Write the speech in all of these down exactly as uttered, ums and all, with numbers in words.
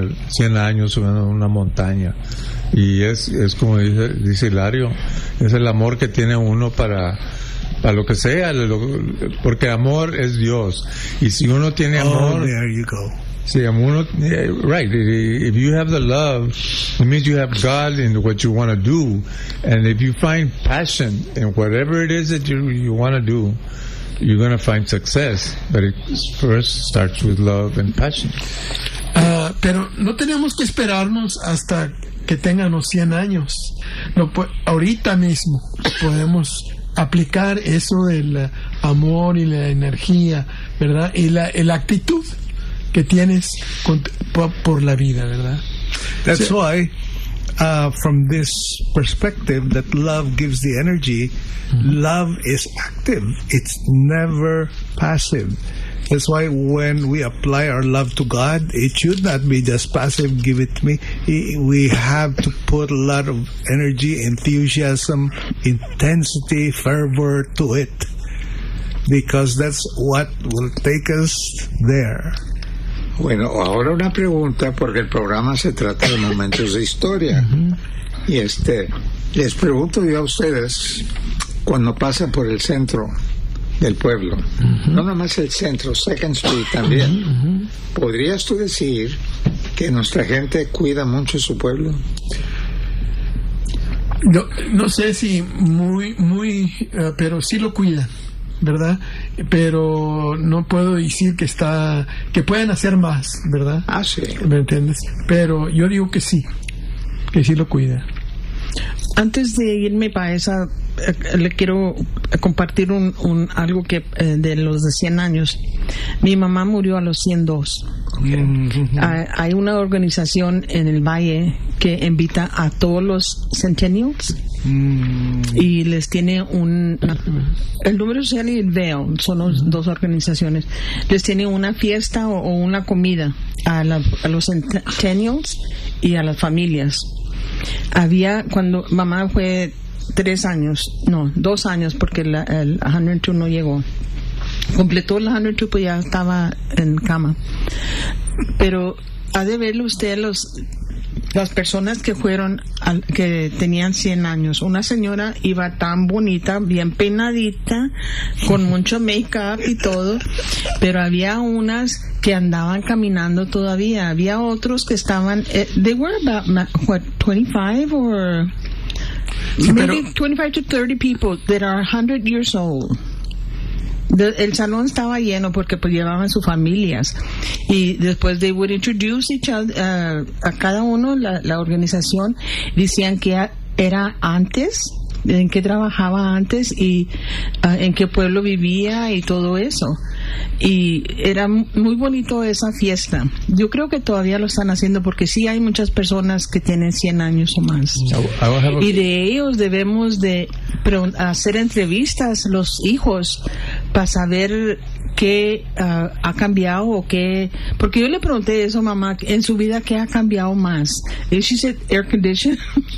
cien años subiendo una montaña. Y es, es como dice, dice Hilario, es el amor que tiene uno para, para lo que sea, lo, porque amor es Dios. Y si uno tiene amor... Oh, there you go. Sí, uno, right. If you have the love, it means you have God in what you want to do. And if you find passion in whatever it is that you, you want to do, you're going to find success. But it first starts with love and passion. Uh, pero no tenemos que esperarnos hasta que tengan los cien años. No, ahorita mismo podemos aplicar eso del amor y la energía, ¿verdad? Y la, y la actitud que tienes con, por, por la vida, ¿verdad? That's so, why, uh, from this perspective, that love gives the energy. Mm-hmm. Love is active. It's never passive. That's why when we apply our love to God, it should not be just passive, give it to me. We have to put a lot of energy, enthusiasm, intensity, fervor to it. Because that's what will take us there. Bueno, ahora una pregunta, porque el programa se trata de momentos de historia. Uh-huh. Y este, les pregunto yo a ustedes, cuando pasan por el centro del pueblo, uh-huh. no nomás el centro, Second Street también, uh-huh. ¿podrías tú decir que nuestra gente cuida mucho su pueblo? No, no sé si muy, muy, uh, pero sí lo cuidan, ¿verdad? Pero no puedo decir que está, que pueden hacer más, ¿verdad? Ah, sí. ¿Me entiendes? Pero yo digo que sí, que sí lo cuida. Antes de irme para esa, eh, le quiero compartir un, un algo que eh, de los de cien años. Mi mamá murió a los ciento dos. Okay. Mm-hmm. Hay, hay una organización en el Valle que invita a todos los centennials mm. y les tiene un... El número social y el V E O son los, mm-hmm. dos organizaciones. Les tiene una fiesta o, o una comida a, la, a los centennials y a las familias. Había, cuando mamá fue tres años, no, dos años, porque la, el ciento dos no llegó. Completó el ciento dos, pues ya estaba en cama. Pero ha de verlo usted los las personas que fueron al, que tenían cien años. Una señora iba tan bonita, bien peinadita, con mucho make-up y todo, pero había unas que andaban caminando todavía. Había otros que estaban, eh, they were about what, twenty-five or sí, maybe pero, twenty-five to thirty people that are one hundred years old. De, el salón estaba lleno porque pues llevaban sus familias y después they would introduce each other, uh, a cada uno, la, la organización, decían que era antes, en qué trabajaba antes y uh, en qué pueblo vivía y todo eso. Y era muy bonito esa fiesta. Yo creo que todavía lo están haciendo porque sí hay muchas personas que tienen cien años o más. Y de ellos debemos de hacer entrevistas, los hijos, para saber qué uh, ha cambiado o qué, porque yo le pregunté eso a mamá, en su vida qué ha cambiado más. And she said air condition.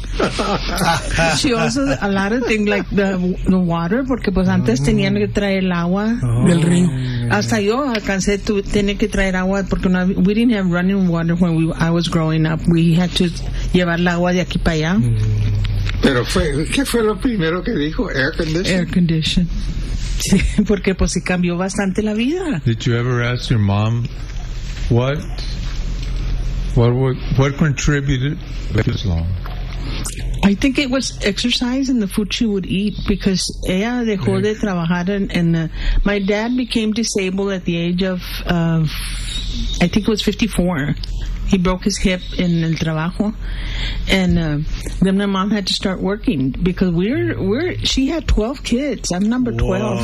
She also a lot of things like the, the water, porque pues antes tenían que traer el agua oh. del río. Hasta yo alcancé tu, tener que traer agua porque no, we didn't have running water when we, I was growing up. We had to llevar el agua de aquí para allá. Mm. Pero fue, ¿qué fue lo primero que dijo? Air condition. Air condition. Sí, porque pues sí cambió bastante la vida. Did you ever ask your mom what what what, what contributed this long? I think it was exercise and the food she would eat, because ella dejó de trabajar en, en uh, my dad became disabled at the age of uh, I think it was fifty-four. He broke his hip in el trabajo, and uh, then my mom had to start working because we're we're she had twelve kids. I'm number twelve,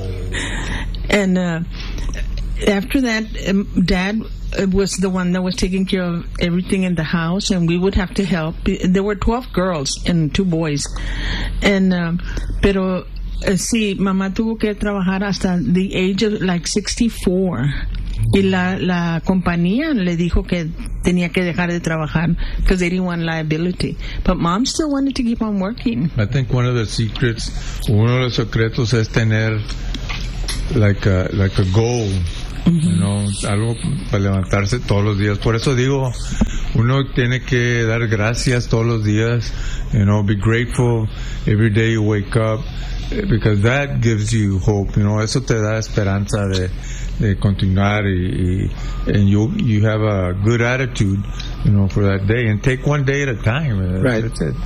and uh, after that, um, Dad was the one that was taking care of everything in the house, and we would have to help. There were twelve girls and two boys, and uh, pero uh, sí, mamá tuvo que trabajar hasta the age of like sixty-four. Y la, la compañía le dijo que tenía que dejar de trabajar because they didn't want liability. But mom still wanted to keep on working. I think one of the secrets, uno de los secretos es tener like a, like a goal You know, algo para levantarse todos los días. Por eso digo, uno tiene que dar gracias todos los días. You know, be grateful every day you wake up, because that gives you hope. You know, eso te da esperanza de, de continuar, y, y and you you have a good attitude, you know, for that day, and take one day at a time. Right. That's it.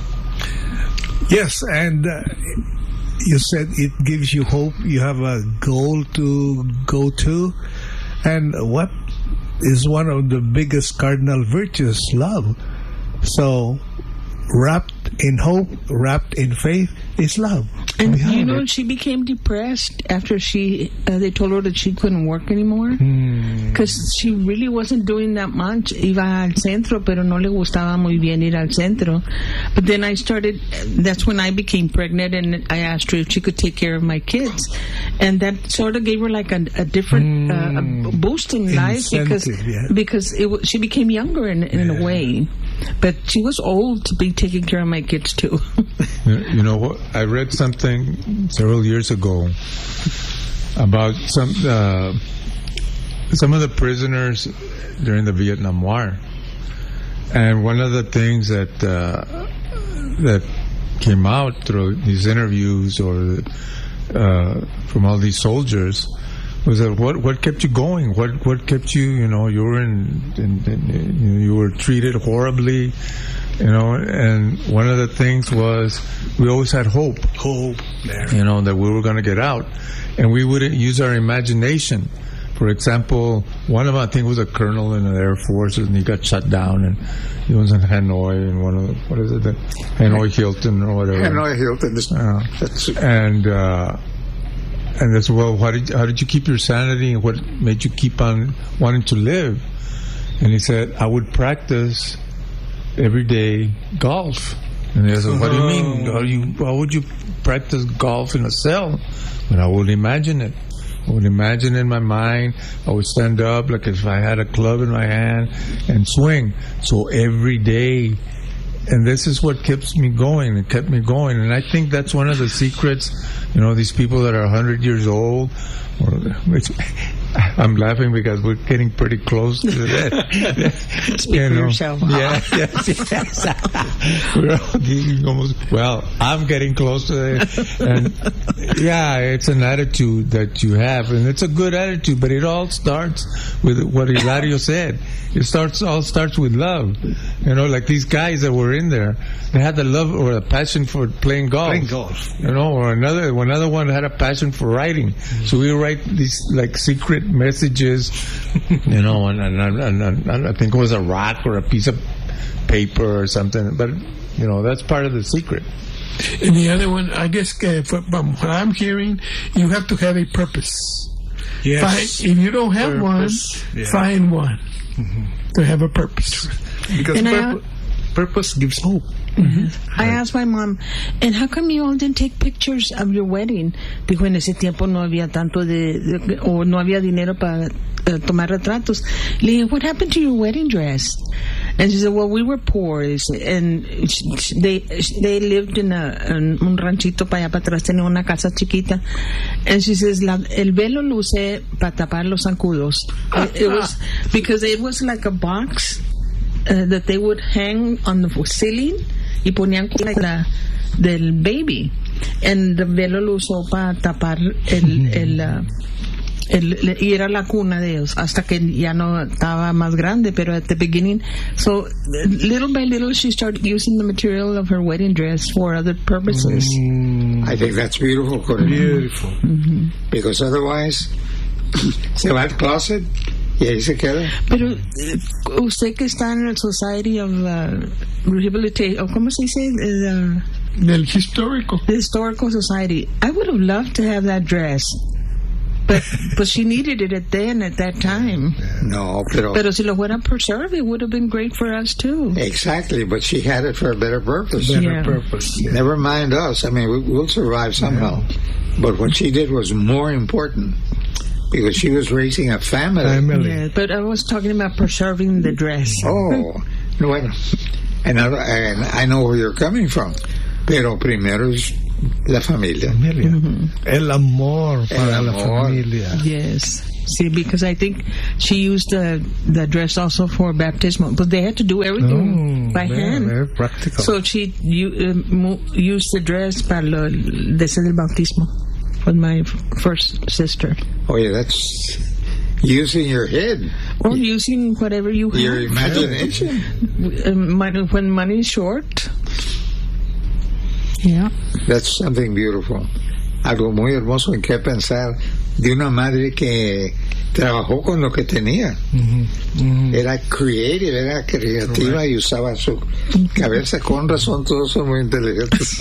Yes, and uh, you said it gives you hope. You have a goal to go to. And what is one of the biggest cardinal virtues? Love. So, wrapped in hope, wrapped in faith, is love. And We have you know, it. she became depressed after she uh, they told her that she couldn't work anymore, because she really wasn't doing that much. Iba al centro, pero no le gustaba muy bien ir al centro. But then I started. That's when I became pregnant, and I asked her if she could take care of my kids, and that sort of gave her like a, a different uh, a boost in life, because Incentive, yeah. because it, wa- she became younger in, in a way. But she was old to be taking care of my kids too. You you know what? I read something several years ago about some uh, some of the prisoners during the Vietnam War, and one of the things that uh, that came out through these interviews or uh, from all these soldiers was that what what kept you going? What what kept you? You know, you were in, in, in you were treated horribly. You know, and one of the things was we always had hope. Hope. There. You know, that we were going to get out. And we wouldn't use our imagination. For example, one of them, I think, was a colonel in the Air Force, and he got shut down, and he was in Hanoi, and one of the, what is it, the Hanoi Hilton or whatever. Hanoi Hilton. This, Uh, that's, and uh, and that's, well, how did, how did you keep your sanity, and what made you keep on wanting to live? And he said, I would practice every day golf. And they said, what do you mean? How, do you, how would you practice golf in a cell? And I would imagine it. I would imagine in my mind, I would stand up like if I had a club in my hand and swing. So every day, and this is what keeps me going. It kept me going. And I think that's one of the secrets, you know, these people that are one hundred years old, or which, I'm laughing because we're getting pretty close to that. Speak for yourself. Yeah, yes, yes. We're all getting almost, well, I'm getting close to it. And yeah, it's an attitude that you have, and it's a good attitude, but it all starts with what Hilario said. It starts all starts with love. You know, like these guys that were in there, they had the love or a passion for playing golf. Playing golf. You know, or another another one had a passion for writing. Mm-hmm. So we write these like secret messages, you know, and, and, and, and, and I think it was a rock or a piece of paper or something. But you know, that's part of the secret. And the other one, I guess, uh, from what I'm hearing, you have to have a purpose. Yes. Find, if you don't have Purpose, one, yeah. find one to have a purpose. Because And I- purpo- purpose gives hope. I asked my mom, and how come you all didn't take pictures of your wedding? Dijo, en ese tiempo no había tanto de, de o no había dinero para uh, tomar retratos. Le dije, what happened to your wedding dress? And she said, well, we were poor. Dice, and sh- they they lived in, a, in un ranchito para allá para atrás, tenía una casa chiquita. And she says, La, el velo lo usé para tapar los zancudos. It, it was, because it was like a box uh, that they would hang on the ceiling y ponían la del baby, and the velo lo usó para tapar el, el, uh, el, y era la cuna de ellos hasta que ya no estaba más grande, pero at the beginning, so little by little she started using the material of her wedding dress for other purposes. I think that's beautiful, Corina. Beautiful. Because otherwise, se va al closet y ahí se queda. Pero eh, usted que está en el Society of uh, Rehabilitation, ¿cómo se dice? The, Del histórico. the Historical Society. I would have loved to have that dress. But but she needed it at then at that time. No, pero, Pero si lo fuera preserved, it would have been great for us too. exactly, but she had it for a better purpose. Better Yeah. purpose. Yeah. Never mind us. I mean, we, we'll survive somehow. But what she did was more important because she was raising a family. Family. Yeah, but I was talking about preserving the dress. Oh, no, bueno. And I, and I know where you're coming from. Pero primero es la familia. Familia. El amor para El la amor. familia. Yes. See, because I think she used the the dress also for baptismal, but they had to do everything Oh, by very, hand. very practical. So she you, uh, mo- used the dress para lo, desde el bautismo with my f- first sister. Oh, yeah, that's using your head, Or using whatever you have. your imagination. Uh, money, when money is short. Yeah. That's something beautiful. Algo muy hermoso en qué pensar de una madre que trabajó con lo que tenía. Era creative, era creativa y usaba su cabeza. Con razón, todos son muy inteligentes.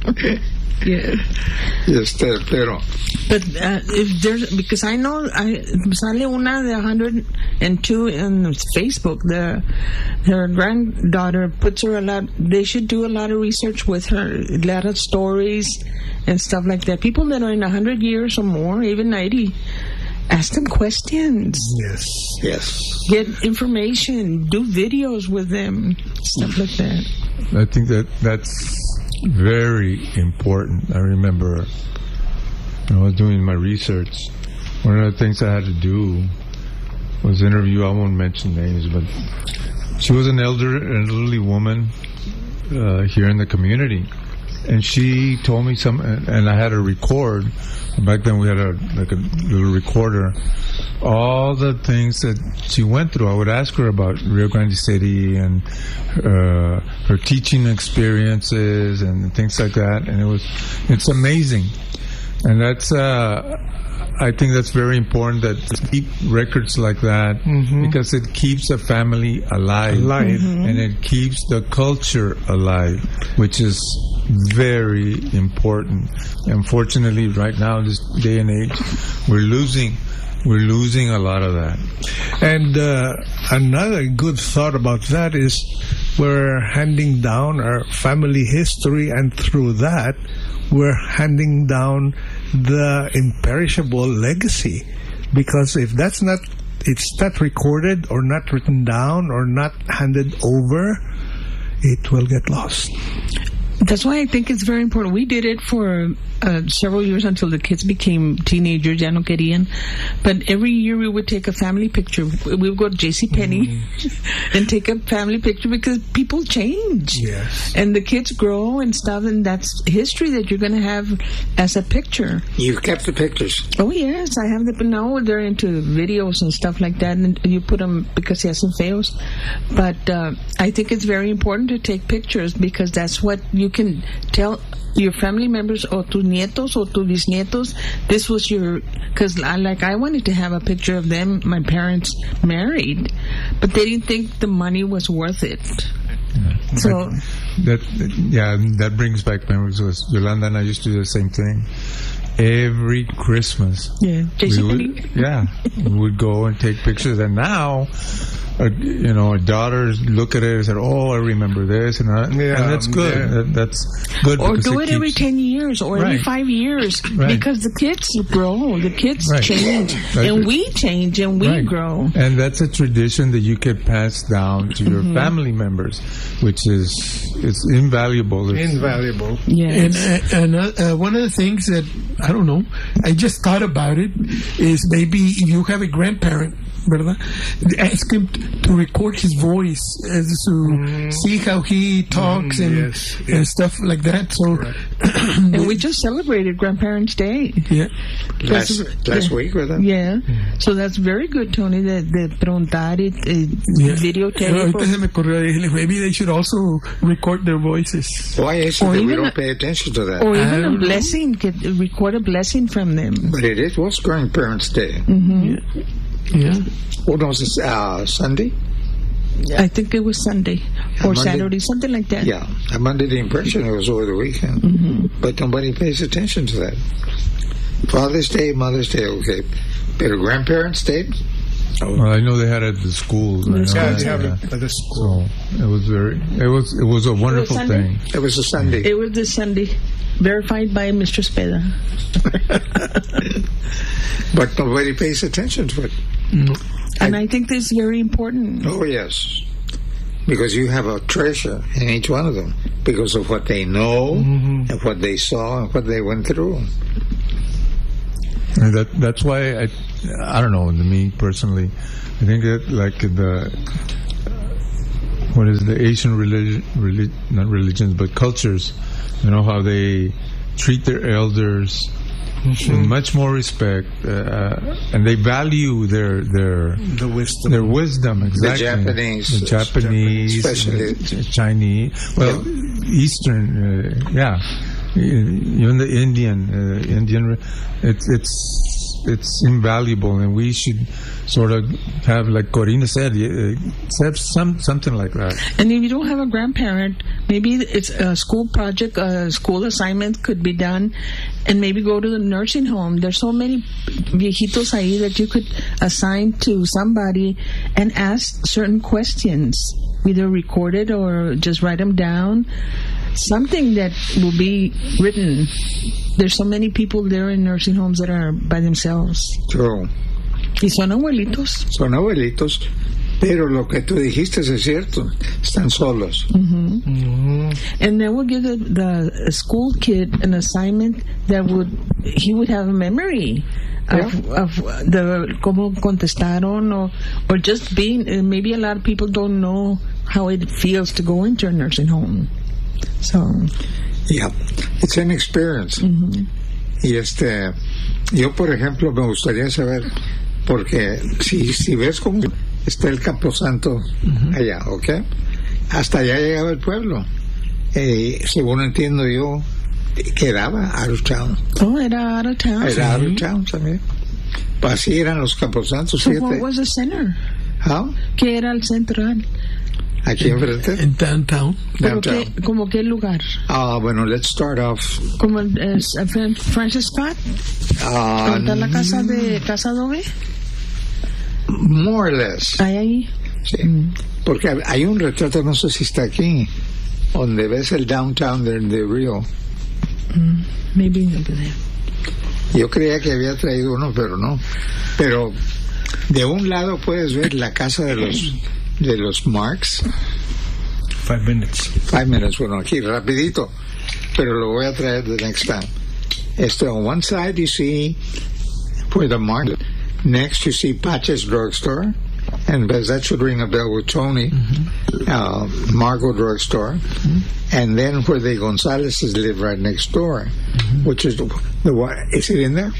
Yeah. Este, pero But uh, if there's, because I know, I sale una de one hundred two in Facebook. The her granddaughter puts her a lot. They should do a lot of research with her, a lot of stories and stuff like that. People that are in one hundred years or more, even ninety, ask them questions, Yes. yes, get information, do videos with them, stuff like that. I think that that's very important. I remember when I was doing my research, one of the things I had to do was interview, I won't mention names, but she was an elder, elderly woman uh, here in the community. And she told me some, and, and I had her record. Back then we had a like a little recorder. All the things that she went through, I would ask her about Rio Grande City and uh, her teaching experiences and things like that. And it was, it's amazing. And that's, uh, I think that's very important that to keep records like that because it keeps a family alive. Alive. And it keeps the culture alive, which is very important. Unfortunately, right now, this day and age, we're losing we're losing a lot of that. And uh, another good thought about that is we're handing down our family history, and through that, we're handing down the imperishable legacy. Because if that's not, it's not recorded or not written down or not handed over, it will get lost. That's why I think it's very important. We did it for uh, several years until the kids became teenagers, ya no querían. But every year we would take a family picture. We would go to JCPenney mm. and take a family picture because people change. Yes. And the kids grow and stuff, and that's history that you're going to have as a picture. you've kept the pictures. Oh, yes, I have them. But now they're into videos and stuff like that, and you put them because he hacen feos. But uh, I think it's very important to take pictures because that's what you can tell your family members or tus nietos or tus bisnietos. This was your, because like I wanted to have a picture of them, my parents married, but they didn't think the money was worth it. Yeah. So that, that yeah, that brings back memories. Was Yolanda and I used to do the same thing every Christmas. yeah, We would, yeah, we would go and take pictures, and now, uh, you know, our daughters look at it and say, "Oh, I remember this," and, I, Yeah, and that's good. yeah. That, that's good. or because do it, it every keeps- ten years or every Right. five years Right. because the kids grow, the kids Right. change, Right. and we change and we Right. grow. And that's a tradition that you can pass down to your Mm-hmm. family members, which is it's invaluable. It's, Invaluable. Yes. And, uh, and uh, uh, one of the things that, I don't know, I just thought about it, is maybe if you have a grandparent, ¿verdad? Ask him to record his voice as to Mm. see how he talks Mm, and, yes, and yes. stuff like that. So, And we just celebrated Grandparents' Day. yeah. Last, That's- last yeah. week, ¿verdad? Yeah. So that's very good, Tony, de, de preguntar y eh, Yeah. videotape. Ahorita se me ocurrió, dije, maybe they should also record their voices. Why is it Or that we even don't a- pay attention to that? Or I even don't a know. blessing, get, record a blessing from them. But it is, what's Grandparents' Day? Yeah. What was it, uh, Sunday? I think it was Sunday or Monday. Saturday, something like that. Yeah, I'm under the impression it was over the weekend. Mm-hmm. But nobody pays attention to that. Father's Day, Mother's Day, okay. But Grandparents' Day? well, I know they had it at the schools. I know Yeah, that, they have yeah. it at the school. So it was very, it was, it was a wonderful Sunday? thing. It was a Sunday. It was this Sunday, verified by Mister Speda. But nobody pays attention to it. And I think this is very important. Oh, yes. Because you have a treasure in each one of them because of what they know and what they saw and what they went through. And that that's why I I don't know. To me personally, I think that like the what is the Asian religion, relig, not religions, but cultures. You know how they treat their elders mm-hmm. with much more respect, uh, and they value their their the wisdom. Their wisdom, exactly. The Japanese, the Japanese, especially the Chinese. Well, yeah. Eastern, uh, yeah. Even the Indian, uh, Indian, it's it's it's invaluable, and we should sort of have, like Corina said, uh, have some something like that. And if you don't have a grandparent, maybe it's a school project, a school assignment could be done, and maybe go to the nursing home. There's so many viejitos ahí that you could assign to somebody and ask certain questions, either record it or just write them down. Something that will be written. There's so many people there in nursing homes that are by themselves. True. Y son abuelitos. Son abuelitos, pero lo que tú dijiste es cierto. Están solos. Mm-hmm. Mm-hmm. And then we'll give the, the school kid an assignment that would, he would have a memory of, yeah. of the cómo contestaron, or, or just being, maybe a lot of people don't know how it feels to go into a nursing home. So, yeah, it's an experience. Mm-hmm. Y este, yo por ejemplo me gustaría saber, porque si si ves cómo está el Camposanto mm-hmm. allá, ¿ok? Hasta allá llegaba el pueblo. Eh, según entiendo yo, quedaba out of town. Oh, era out of town. Era out of town también. Pues así eran los Camposantos. So what was the center? How? ¿Qué era el central? Aquí enfrente. En downtown. ¿Como qué, como qué lugar? Ah, uh, bueno, let's start off. ¿Como uh, Francis Scott? Ah, uh, la casa de Casa Adobe? More or less. ¿Hay ahí? Sí. Mm. Porque hay un retrato, no sé si está aquí, donde ves el downtown de, de Rio. Mm, maybe over there. Yo creía que había traído uno, pero no. Pero de un lado puedes ver la casa de los de los Marx. Five minutes. Five minutes, bueno, aquí rapidito, pero lo voy a traer the next time. Esto, on one side you see where the Marx, next you see Pache's Drugstore, and because that should ring a bell with Tony, mm-hmm. uh, Margot Drugstore, mm-hmm. and then where the Gonzalez's live right next door, mm-hmm. which is the, the, is it in there?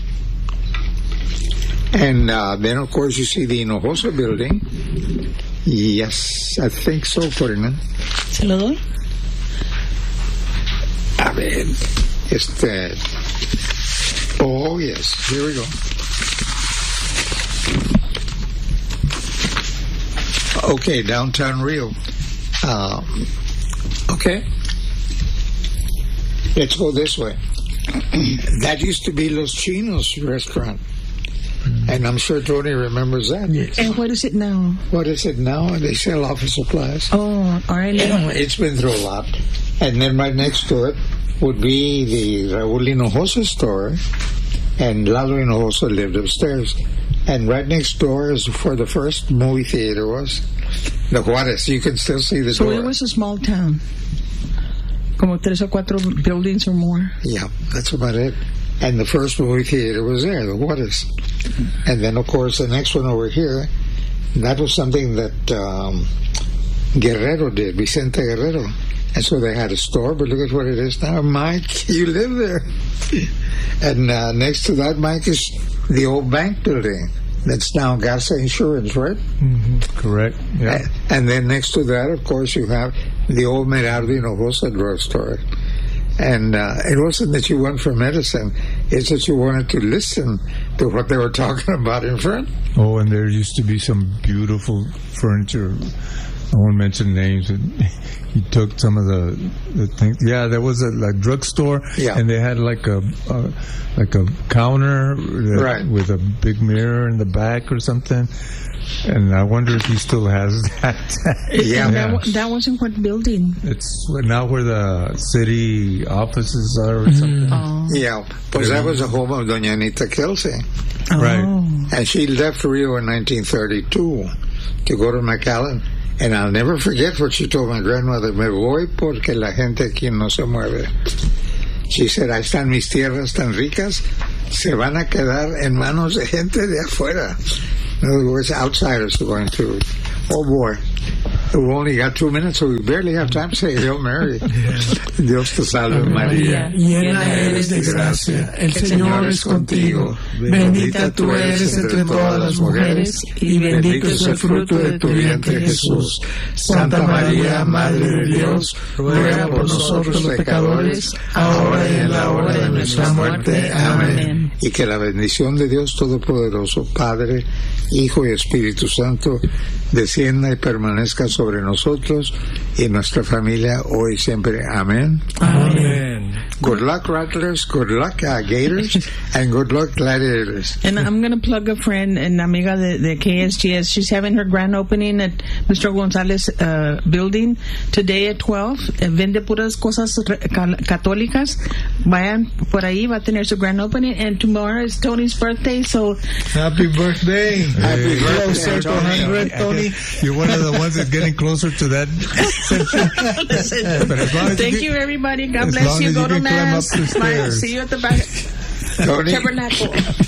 And uh, then of course you see the Hinojosa building. Yes, I think so, Corina. ¿Se lo doy? A ver, este... Oh, yes, here we go. Okay, downtown Rio. Um, okay. Let's go this way. That used to be Los Chinos restaurant. And I'm sure Tony remembers that. Yes. And what is it now? What is it now? They sell office supplies. Oh, all right. It's been through a lot. And then right next to it would be the Raúl Hinojosa store, and Lalo Hinojosa lived upstairs. And right next door is where the first movie theater was, the Juarez. You can still see the so door. So it was a small town, como tres o cuatro buildings or more. Yeah, that's about it. And the first movie theater was there, the Juarez. And then, of course, the next one over here, that was something that um, Guerrero did, Vicente Guerrero. And so they had a store, but look at what it is now. Mike, you live there. And uh, next to that, Mike, is the old bank building. That's now Garza Insurance, right? Mm-hmm. Correct. Yeah. And, and then next to that, of course, you have the old Merardo Hinojosa drugstore. And uh, it wasn't that you went for medicine. It's that you wanted to listen to what they were talking about in front. Oh, and there used to be some beautiful furniture. I won't mention names. He took some of the, the things. Yeah, there was a like drugstore, yeah. and they had like a uh, like a counter that, right. with a big mirror in the back or something. And I wonder if he still has that. Yeah, yeah. That, that wasn't what building. It's now where the city offices are or something. Oh. Yeah, because that was the home of Doña Anita Kelsey. Oh. Right. And she left Rio in nineteen thirty-two to go to McAllen. And I'll never forget what she told my grandmother, me voy porque la gente aquí no se mueve. She said, ahí están mis tierras tan ricas, se van a quedar en manos de gente de afuera. In other words, outsiders are going to. Oh boy. We've only got two minutes, so we barely have time to say Hail Mary. Dios te salve, María. Llena eres de gracia. El Señor es contigo. Bendita tú eres entre todas las mujeres, y bendito es el fruto de tu vientre, Jesús. Santa María, Madre de Dios, ruega por nosotros los pecadores, ahora y en la hora de nuestra muerte. Amén. Y que la bendición de Dios Todopoderoso, Padre, Hijo y Espíritu Santo, descienda y permanezca sobre nosotros y nuestra familia hoy y siempre. Amén. Amen. Good luck, Rattlers. Good luck, uh, Gators. And good luck, Gladiators. And I'm going to plug a friend and amiga de, de K S G S. She's having her grand opening at Mister Gonzalez uh, building today at twelve. Eh, vende puras cosas católicas. Vayan por ahí, va a tener su grand opening. And tomorrow is Tony's birthday, so Happy birthday. Happy birthday, Closer to Tony. one hundred, Tony. You're one of the ones that's getting closer to that section. But as long as thank you, you, everybody. God as bless long you. as Go you to can climb Mass. up the Bye. stairs. See you at the back. Tony. Tabernacle.